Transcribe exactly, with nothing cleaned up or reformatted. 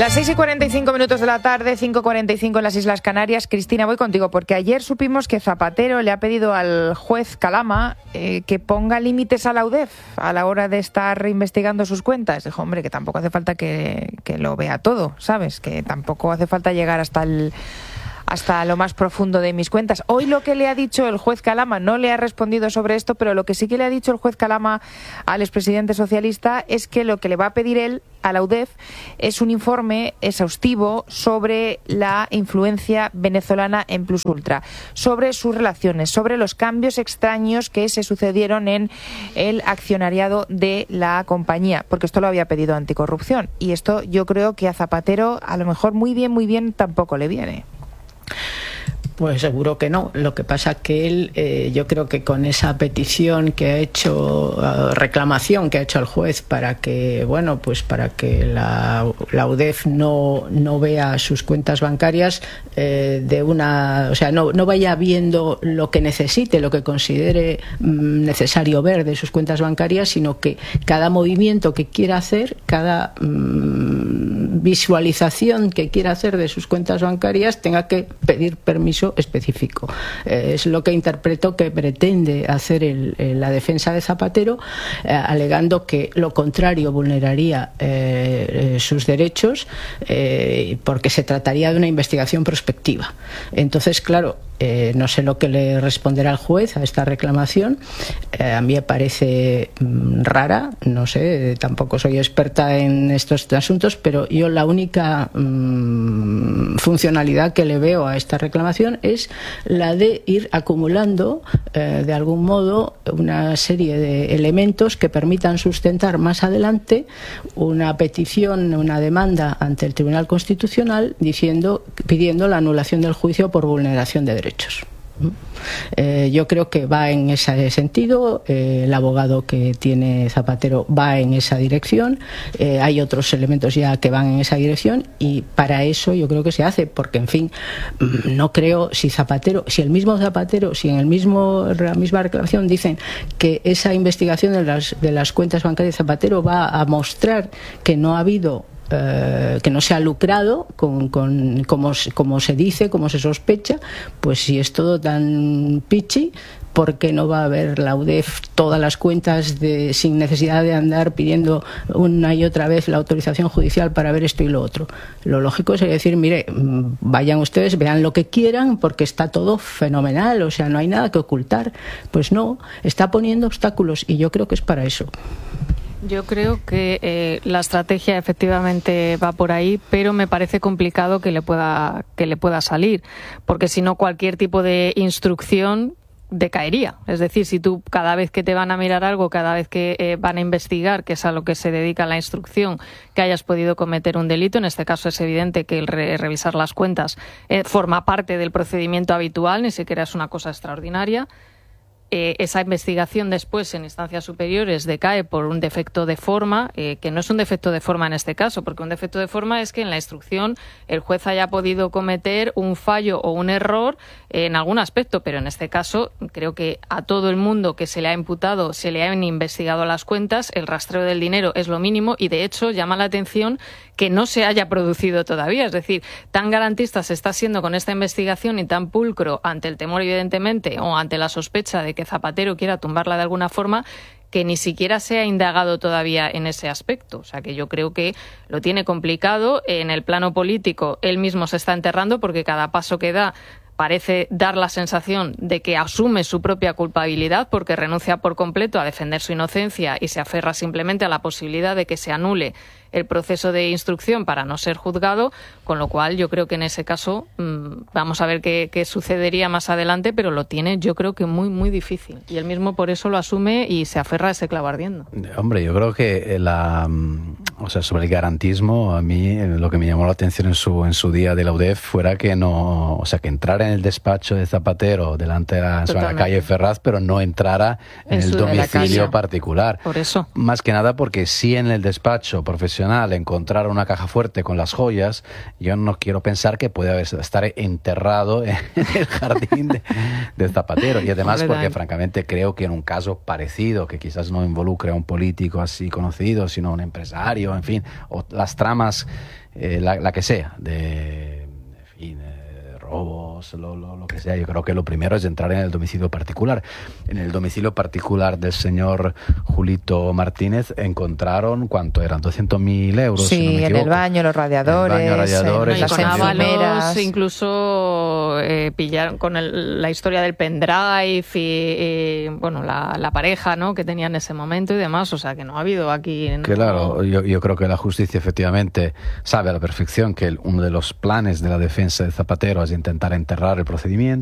Las seis y cuarenta y cinco minutos de la tarde, cinco y cuarenta y cinco en las Islas Canarias. Cristina, voy contigo, porque ayer supimos que Zapatero le ha pedido al juez Calama eh, que ponga límites a la U D E F a la hora de estar investigando sus cuentas. Dijo, hombre, que tampoco hace falta que, que lo vea todo, ¿sabes? Que tampoco hace falta llegar hasta el... hasta lo más profundo de mis cuentas. Hoy lo que le ha dicho el juez Calama, no le ha respondido sobre esto, pero lo que sí que le ha dicho el juez Calama al expresidente socialista es que lo que le va a pedir él a la U D E F es un informe exhaustivo sobre la influencia venezolana en Plus Ultra, sobre sus relaciones, sobre los cambios extraños que se sucedieron en el accionariado de la compañía, porque esto lo había pedido Anticorrupción, y esto yo creo que a Zapatero a lo mejor muy bien, muy bien tampoco le viene. Pues seguro que no. Lo que pasa que él, eh, yo creo que con esa petición que ha hecho, uh, reclamación que ha hecho el juez para que, bueno, pues para que la, la U D E F no, no vea sus cuentas bancarias eh, de una, o sea, no, no vaya viendo lo que necesite, lo que considere mm, necesario ver de sus cuentas bancarias, sino que cada movimiento que quiera hacer, cada mm, visualización que quiera hacer de sus cuentas bancarias tenga que pedir permiso específico. Eh, es lo que interpreto que pretende hacer el, el, la defensa de Zapatero, eh, alegando que lo contrario vulneraría eh, eh, sus derechos, eh, porque se trataría de una investigación prospectiva. Entonces, claro, eh, no sé lo que le responderá el juez a esta reclamación. Eh, a mí me parece mm, rara, no sé, tampoco soy experta en estos asuntos, pero yo la única mm, funcionalidad que le veo a esta reclamación es la de ir acumulando eh, de algún modo una serie de elementos que permitan sustentar más adelante una petición, una demanda ante el Tribunal Constitucional diciendo, pidiendo la anulación del juicio por vulneración de derechos. Eh, yo creo que va en ese sentido, eh, el abogado que tiene Zapatero va en esa dirección, eh, hay otros elementos ya que van en esa dirección y para eso yo creo que se hace, porque en fin, no creo, si Zapatero, si el mismo Zapatero, si en el mismo, la misma reclamación dicen que esa investigación de las, de las cuentas bancarias de Zapatero va a mostrar que no ha habido Eh, que no se ha lucrado con, con como, como se dice, como se sospecha, pues si es todo tan pichi, ¿por qué no va a ver la U D E F todas las cuentas de, sin necesidad de andar pidiendo una y otra vez la autorización judicial para ver esto y lo otro? Lo lógico es decir, mire, vayan ustedes, vean lo que quieran, porque está todo fenomenal, o sea, no hay nada que ocultar. Pues no, está poniendo obstáculos y yo creo que es para eso. Yo creo que eh, la estrategia efectivamente va por ahí, pero me parece complicado que le pueda que le pueda salir, porque si no cualquier tipo de instrucción decaería. Es decir, si tú cada vez que te van a mirar algo, cada vez que eh, van a investigar, que es a lo que se dedica la instrucción, que hayas podido cometer un delito, en este caso es evidente que el re revisar las cuentas eh, forma parte del procedimiento habitual, ni siquiera es una cosa extraordinaria. Eh, esa investigación después en instancias superiores decae por un defecto de forma, eh, que no es un defecto de forma en este caso, porque un defecto de forma es que en la instrucción el juez haya podido cometer un fallo o un error eh, en algún aspecto, pero en este caso creo que a todo el mundo que se le ha imputado, se le han investigado las cuentas, el rastreo del dinero es lo mínimo y de hecho llama la atención que no se haya producido todavía. Es decir, tan garantista se está siendo con esta investigación y tan pulcro ante el temor evidentemente o ante la sospecha de que Zapatero quiera tumbarla de alguna forma, que ni siquiera se ha indagado todavía en ese aspecto. O sea que yo creo que lo tiene complicado. En el plano político él mismo se está enterrando porque cada paso que da parece dar la sensación de que asume su propia culpabilidad porque renuncia por completo a defender su inocencia y se aferra simplemente a la posibilidad de que se anule el proceso de instrucción para no ser juzgado, con lo cual yo creo que en ese caso mmm, vamos a ver qué, qué sucedería más adelante, pero lo tiene yo creo que muy, muy difícil. Y él mismo por eso lo asume y se aferra a ese clavo ardiendo. Hombre, yo creo que la, o sea, sobre el garantismo, a mí lo que me llamó la atención en su, en su día de la U D E F fuera que no, o sea, que entrara en el despacho de Zapatero delante de la, la calle Ferraz, pero no entrara en, en el domicilio particular. Por eso. Más que nada porque sí en el despacho profesional encontrar una caja fuerte con las joyas, yo no quiero pensar que puede estar enterrado en el jardín de, de Zapatero. Y además porque francamente creo que en un caso parecido, que quizás no involucre a un político así conocido, sino a un empresario, en fin, o las tramas eh, la, la que sea, de, en fin, eh, robos, lo, lo, lo que sea. Yo creo que lo primero es entrar en el domicilio particular. En el domicilio particular del señor Julito Martínez encontraron, ¿cuánto eran? doscientos mil euros. Sí, si no me en equivoco. el baño, los radiadores, el baño, radiadores, en No, y las con enfermeras. Ábalos incluso eh, pillaron con el, la historia del pendrive y, y bueno, la, la pareja, ¿no?, que tenía en ese momento y demás. O sea, que no ha habido aquí... No... Claro, yo, yo creo que la justicia efectivamente sabe a la perfección que el, uno de los planes de la defensa de Zapatero es intentar enterrar el procedimiento.